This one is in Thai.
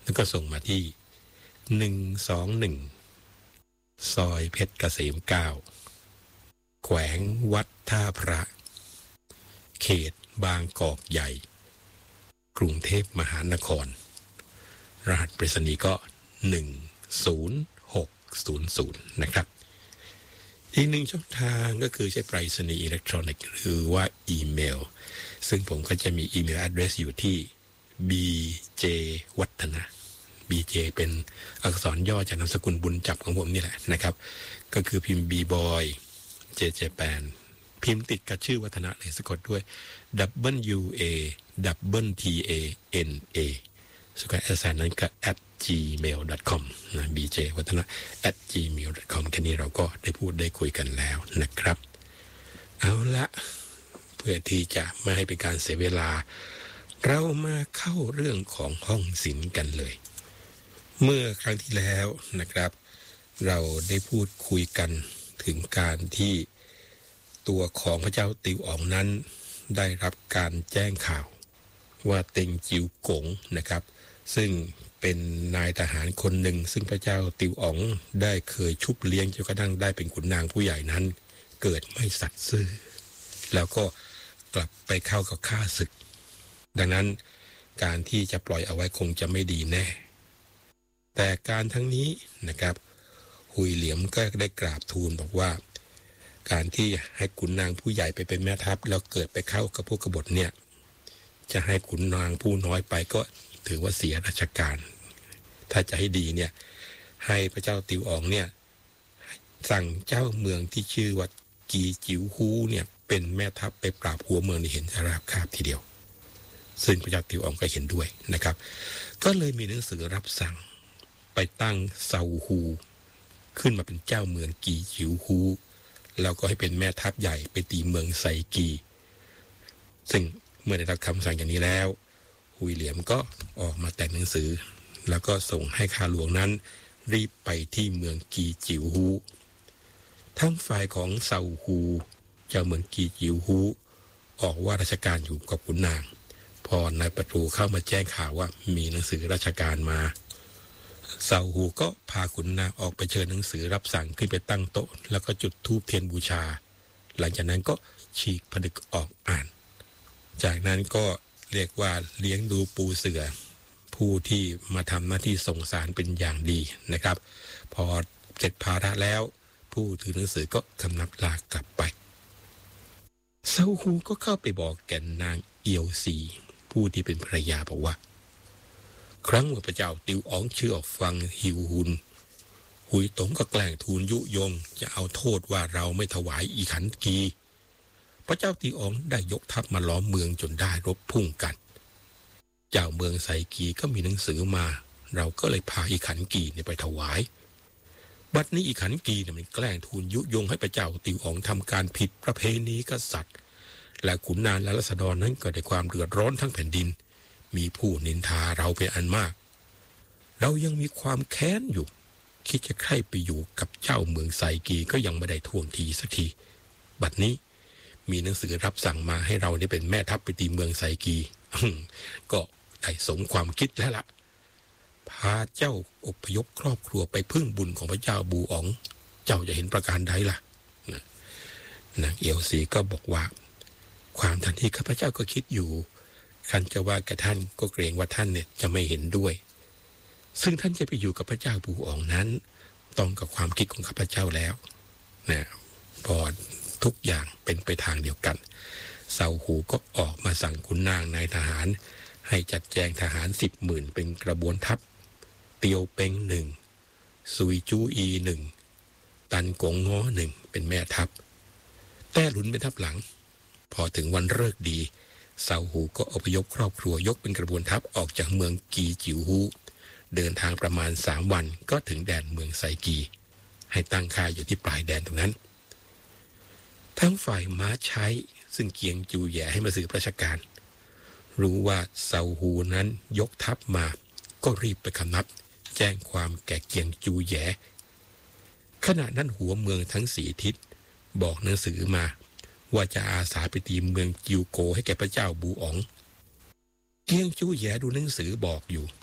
แล้วก็ส่งมาที่121ซอยเพชรเกษม9แขวงวัดท่าพระเขตบางกอกใหญ่กรุงเทพมหานครรหัสไปรษณีย์ก็10600นะครับอีกหนึ่งช่องทางก็คือใช้ไปรษณีย์อิเล็กทรอนิกส์หรือว่าอีเมลซึ่งผมก็จะมีอีเมล address อยู่ที่ bj วัฒนะ bj เป็นอักษรย่อจากนามสกุลบุญจับของผมนี่แหละนะครับก็คือพิมพ์ bboy jjapan พิมพ์ติดกับชื่อวัฒนะเลยสะกดด้วย WATANA สกอตแอสไซน์นั้นก็ @gmail.com นะ bj วัฒนะ @gmail.com แค่นี้เราก็ได้พูดได้คุยกันแล้วนะครับเอาละเพื่อที่จะไม่ให้เป็นการเสียเวลาเรามาเข้าเรื่องของห้องศิลป์กันเลยเมื่อครั้งที่แล้วนะครับเราได้พูดคุยกันถึงการที่ตัวของพระเจ้าติวอ๋องนั้นได้รับการแจ้งข่าวว่าเต็งจิ๋วกงนะครับซึ่งเป็นนายทหารคนหนึ่งซึ่งพระเจ้าติวอ๋องได้เคยชุบเลี้ยงจนกระทั่งได้เป็นขุนนางผู้ใหญ่นั้นเกิดไม่สัตย์ซื่อแล้วก็กลับไปเข้ากับข้าศึกดังนั้นการที่จะปล่อยเอาไว้คงจะไม่ดีแน่แต่การทั้งนี้นะครับหุยเหลียมก็ได้กราบทูลบอกว่าการที่ให้ขุนนางผู้ใหญ่ไปเป็นแม่ทัพแล้วเกิดไปเข้ากับพวกกบฏเนี่ยจะให้ขุนนางผู้น้อยไปก็ถือว่าเสียราชการถ้าจะให้ดีเนี่ยให้พระเจ้าติวอ๋องเนี่ยสั่งเจ้าเมืองที่ชื่อว่ากีจิ๋วฮูเนี่ยเป็นแม่ทัพไปปราบหัวเมืองที่เห็นจะราบคาบทีเดียวซึ่งพระเจ้าติวอ๋องก็เห็นด้วยนะครับก็เลยมีหนังสือรับสั่งไปตั้งเซาฮูขึ้นมาเป็นเจ้าเมืองกีจิ๋วฮูแล้วก็ให้เป็นแม่ทัพใหญ่ไปตีเมืองไซกีซึ่งเมื่อได้รับคำสั่งอย่างนี้แล้วหุยเหลียมก็ออกมาแต่งหนังสือแล้วก็ส่งให้ข้าหลวงนั้นรีบไปที่เมืองกีจิ๋วฮูทั้งฝ่ายของเซาฮูเจ้าเมืองกีจิ๋วฮูออกว่าราชการอยู่กับขุนนางพอนายประตูเข้ามาแจ้งข่าวว่ามีหนังสือราชการมาเซาฮูก็พาขุนนางออกไปเชิญหนังสือรับสั่งขึ้นไปตั้งโต๊ะแล้วก็จุดธูปเทียนบูชาหลังจากนั้นก็ฉีกผนึกออกอ่านจากนั้นก็เรียกว่าเลี้ยงดูปูเสือผู้ที่มาทำหน้าที่ส่งสารเป็นอย่างดีนะครับพอเสร็จภาระแล้วผู้ถือหนังสือก็คำนับลากลับไปเซาฮูก็เข้าไปบอกแก่นางเอียวซีผู้ที่เป็นภรรยาบอกว่าครั้งว่าพระเจ้าติวอ๋องเชื่อฟังหิวหุนหุยตงก็แกล้งทูลยุยงจะเอาโทษว่าเราไม่ถวายอีขันกีพระเจ้าติวอ๋องได้ยกทัพมาล้อมเมืองจนได้รบพุ่งกันเจ้าเมืองไซกีก็มีหนังสือมาเราก็เลยพาอีขันกีไปถวายบัดนี้อีขันกีมันแกล้งทูลยุยงให้พระเจ้าติวอ๋องทำการผิดประเพณีกษัตริย์และขุนนางและราษฎรนั้นก็ได้ความเดือดร้อนทั้งแผ่นดินมีผู้นินทาเราเป็นอันมากเรายังมีความแค้นอยู่คิดจะใคร่ไปอยู่กับเจ้าเมืองไซกีก็ยังไม่ได้ท่วงทีสักทีบัดนี้มีหนังสือรับสั่งมาให้เราได้เป็นแม่ทัพไปตีเมืองไซกีก็ได้สมความคิดแล้วล่ะพาเจ้าอพยพครอบครัวไปพึ่งบุญของพระเจ้าบูอ๋องเจ้าจะเห็นประการใดล่ะนางเอียวซีก็บอกว่าความทันที่ข้าพเจ้าก็คิดอยู่ท่านจะว่ากับท่านก็เกรงว่าท่านเนี่ยจะไม่เห็นด้วยซึ่งท่านจะไปอยู่กับพระเจ้าบูอ๋องนั้นตรงกับความคิดของข้าพเจ้าแล้วนะพอทุกอย่างเป็นไปทางเดียวกันเซาฮูก็ออกมาสั่งขุนนางนายทหารให้จัดแจงทหาร10,000เป็นกระบวนทัพเตียวเป็ง1ซุยจูอี1ตันกงง้อ1เป็นแม่ทัพแต้หลุนเป็นทัพหลังพอถึงวันฤกษ์ดีเซาฮูก็อพยพครอบครัวยกเป็นกระบวนทัพออกจากเมืองกีจิ๋วฮูเดินทางประมาณ3 วันก็ถึงแดนเมืองไซกีให้ตั้งค่ายอยู่ที่ปลายแดนตรงนั้นทั้งฝ่ายม้าใช้ซึ่งเกียงจูแย่ให้มาสืบราชการรู้ว่าเซาฮูนั้นยกทัพมาก็รีบไปคำนับแจ้งความแก่เกียงจูแย่ขณะนั้นหัวเมืองทั้ง4 ทิศบอกหนังสือมาว่าจะอาสาไปตีเมืองจิวโกให้แก่พระเจ้าบูอ๋องเกียงจูแย่ดูหนังสือบอกอยู่